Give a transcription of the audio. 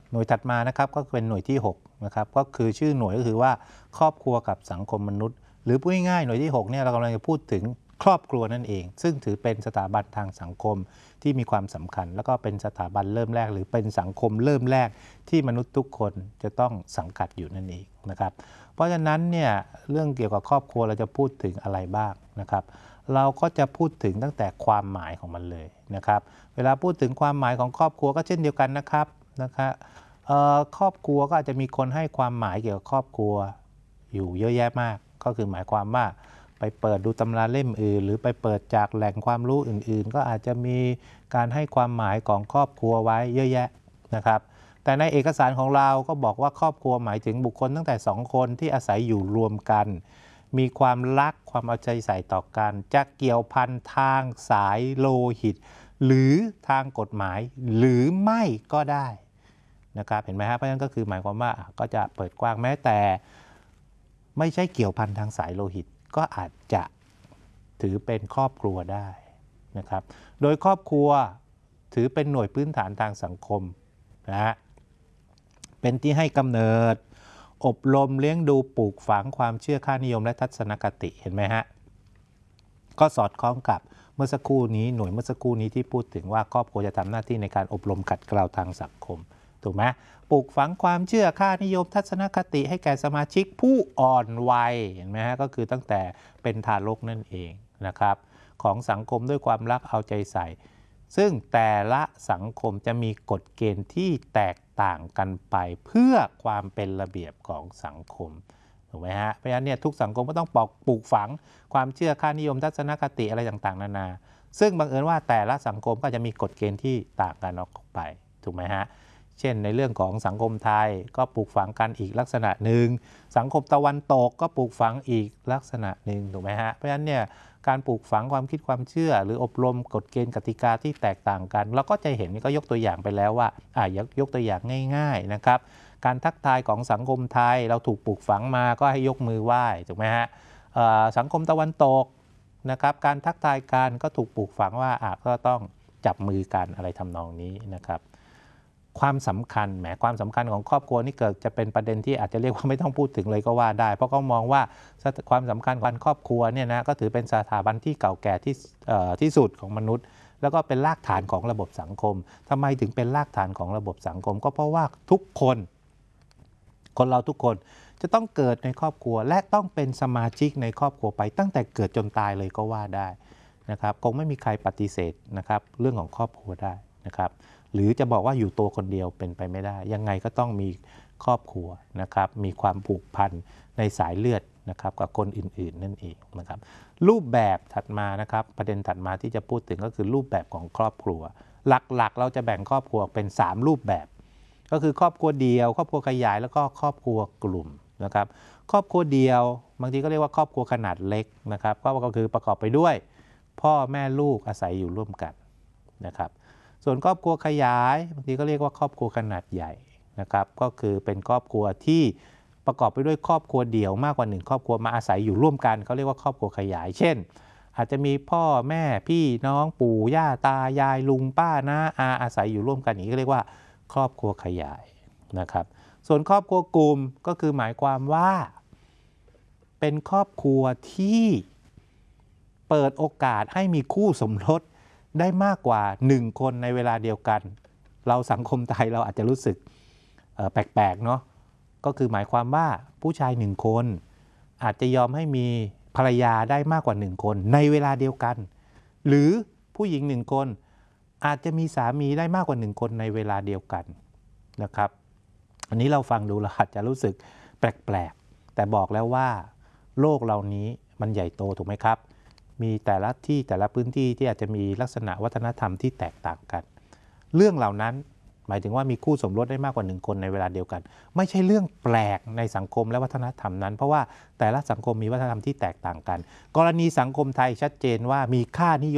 หน่วยถัดมานะครับก็เป็นหน่วยที่6นะครับก็คือชื่อหน่วยก็คือว่าครอบครัวกับสังคมมนุษย์หรือพูดง่ายๆหน่วยที่6เนี่ยเรากำลังจะพูดถึงครอบครัวนั่นเองซึ่งถือเป็นสถาบันทางสังคมที่มีความสำคัญแล้วก็เป็นสถาบันเริ่มแรกหรือเป็นสังคมเริ่มแรกที่มนุษย์ทุกคนจะต้องสังกัดอยู่นั่นเองนะครับเพราะฉะนั้นเนี่ยเรื่องเกี่ยวกับครอบครัวเราจะพูดถึงอะไรบ้างนะครับเราก็จะพูดถึงตั้งแต่ความหมายของมันเลยนะครับเวลาพูดถึงความหมายของครอบครัวก็เช่นเดียวกันนะครับครอบครัวก็อาจจะมีคนให้ความหมายเกี่ยวกับครอบครัวอยู่เยอะแยะมากก็คือหมายความว่าไปเปิดดูตำราเล่มอื่นหรือไปเปิดจากแหล่งความรู้อื่นๆก็อาจจะมีการให้ความหมายของครอบครัวไว้เยอะแยะนะครับแต่ในเอกสารของเราก็บอกว่าครอบครัวหมายถึงบุคคลตั้งแต่2คนที่อาศัยอยู่รวมกันมีความรักความเอาใจใส่ต่อกันจะเกี่ยวพันทางสายโลหิตหรือทางกฎหมายหรือไม่ก็ได้นะครับเห็นไหมครับเพราะฉะนั้นก็คือหมายความว่าก็จะเปิดกว้างแม้แต่ไม่ใช่เกี่ยวพันทางสายโลหิตก็อาจจะถือเป็นครอบครัวได้นะครับโดยครอบครัวถือเป็นหน่วยพื้นฐานทางสังคมนะฮะเป็นที่ให้กำเนิดอบรมเลี้ยงดูปลูกฝังความเชื่อค่านิยมและทัศนคติเห็นไหมฮะก็สอดคล้องกับเมื่อสักครู่นี้หน่วยเมื่อสักครู่นี้ที่พูดถึงว่าครอบครัวจะทำหน้าที่ในการอบรมขัดเกลาทางสังคมถูกไหมปลูกฝังความเชื่อค่านิยมทัศนคติให้แก่สมาชิกผู้อ่อนวัยเห็นไหมฮะก็คือตั้งแต่เป็นทารกนั่นเองนะครับของสังคมด้วยความรักเอาใจใส่ซึ่งแต่ละสังคมจะมีกฎเกณฑ์ที่แตกต่างกันไปเพื่อความเป็นระเบียบของสังคมถูกไหมฮะเพราะฉะนั้นเนี่ยทุกสังคมก็ต้องปลูกฝังความเชื่อค่านิยมทัศนคติอะไรต่างๆนานาซึ่งบังเอิญว่าแต่ละสังคมก็จะมีกฎเกณฑ์ที่ต่างกันออกไปถูกไหมฮะเช่นในเรื่องของสังคมไทยก็ปลูกฝังกันอีกลักษณะหนึ่งสังคมตะวันตกก็ปลูกฝังอีกลักษณะหนึ่งถูกไหมฮะเพราะฉะนั้นเนี่ยการปลูกฝังความคิดความเชื่อหรืออบรมกฎเกณฑ์กติกาที่แตกต่างกันเราก็จะเห็นก็ยกตัวอย่างไปแล้วว่ายกตัวอย่างง่ายๆนะครับการทักทายของสังคมไทยเราถูกปลูกฝังมาก็ให้ยกมือไหว้ถูกไหมฮะสังคมตะวันตกนะครับการทักทายกันก็ถูกปลูกฝังว่าก็ต้องจับมือกันอะไรทำนองนี้นะครับความสำคัญความสำคัญของครอบครัวนี่เกิดจะเป็นประเด็นที่อาจจะเรียกว่าไม่ต้องพูดถึงเลยก็ว่าได้เพราะเขามองว่าความสำคัญของครอบครัวเนี่ยนะก็ถือเป็นสถาบันที่เก่าแก่ที่สุดของมนุษย์แล้วก็เป็นรากฐานของระบบสังคมทำไมถึงเป็นรากฐานของระบบสังคมก็เพราะว่าทุกคนเราทุกคนจะต้องเกิดในครอบครัวและต้องเป็นสมาชิกในครอบครัวไปตั้งแต่เกิดจนตายเลยก็ว่าได้นะครับคงไม่มีใครปฏิเสธนะครับเรื่องของครอบครัวได้นะครับหรือจะบอกว่าอยู่ตัวคนเดียวเป็นไปไม่ได้ยังไงก็ต้องมีครอบครัวนะครับมีความผูกพันในสายเลือดนะครับกับคนอื่นๆนั่นเองนะครับรูปแบบถัดมานะครับประเด็นถัดมาที่จะพูดถึงก็คือรูปแบบของครอบครัวหลักๆเราจะแบ่งครอบครัวเป็น3รูปแบบก็คือครอบครัวเดียวครอบครัวขยายแล้วก็ครอบครัวกลุ่มนะครับครอบครัวเดียวบางทีก็เรียกว่าครอบครัวขนาดเล็กนะครับก็คือประกอบไปด้วยพ่อแม่ลูกอาศัยอยู่ร่วมกันนะครับส่วนครอบครัวขยายบางทีก็เรียกว่าครอบครัวขนาดใหญ่นะครับก็คือเป็นครอบครัวที่ประกอบไปด้วยครอบครัวเดี่ยวมากกว่า1ครอบครัวมาอาศัยอยู่ร่วมกันเขาเรียกว่าครอบครัวขยายเช่นอาจจะมีพ่อแม่พี่น้องปู่ย่าตายายลุงป้าน้าอาศัยอยู่ร่วมกันอย่างนี้ก็เรียกว่าครอบครัวขยายนะครับส่วนครอบครัวกลุ่มก็คือหมายความว่าเป็นครอบครัวที่เปิดโอกาสให้มีคู่สมรสได้มากกว่า1คนในเวลาเดียวกันเราสังคมไทยเราอาจจะรู้สึกแปลกๆเนาะก็คือหมายความว่าผู้ชาย1คนอาจจะยอมให้มีภรรยาได้มากกว่า1คนในเวลาเดียวกันหรือผู้หญิง1คนอาจจะมีสามีได้มากกว่า1คนในเวลาเดียวกันนะครับอันนี้เราฟังดูเราอาจจะรู้สึกแปลกๆแต่บอกแล้วว่าโลกเหล่านี้มันใหญ่โตถูกไหมครับมีแต่ละที่แต่ละพื้นที่ที่อาจจะมีลักษณะวัฒนธรรมที่แตกต่างกันเรื่องเหล่านั้นหมายถึงว่ามีคู่สมรสได้มากกว่า1คนในเวลาเดียวกันไม่ใช่เรื่องแปลกในสังคมและวัฒนธรรมนั้นเพราะว่าแต่ละสังคมมีวัฒนธรรมที่แตกต่างกันกรณีสังคมไทยชัดเจนว่ามีค่านิยม